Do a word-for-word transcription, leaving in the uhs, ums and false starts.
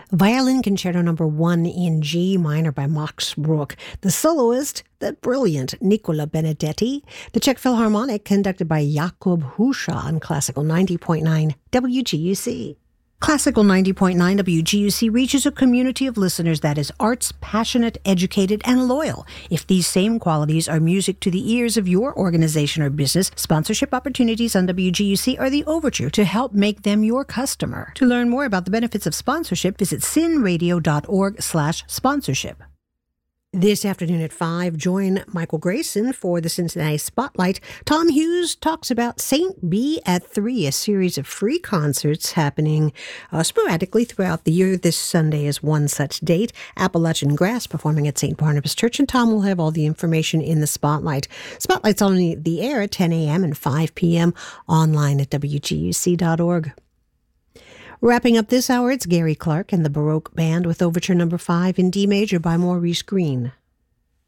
Violin Concerto Number One in G minor by Max Bruch. The soloist, the brilliant Nicola Benedetti. The Czech Philharmonic, conducted by Jakub Husha on Classical ninety point nine W G U C. Classical ninety point nine W G U C reaches a community of listeners that is arts, passionate, educated, and loyal. If these same qualities are music to the ears of your organization or business, sponsorship opportunities on W G U C are the overture to help make them your customer. To learn more about the benefits of sponsorship, visit sinradio.org slash sponsorship. This afternoon at five, join Michael Grayson for the Cincinnati Spotlight. Tom Hughes talks about Saint B at three, a series of free concerts happening uh, sporadically throughout the year. This Sunday is one such date. Appalachian Grass performing at Saint Barnabas Church, and Tom will have all the information in the Spotlight. Spotlight's on the air at ten a.m. and five p.m. online at W G U C dot org. Wrapping up this hour, it's Gary Clark and the Baroque Band with Overture Number five in D major by Maurice Green.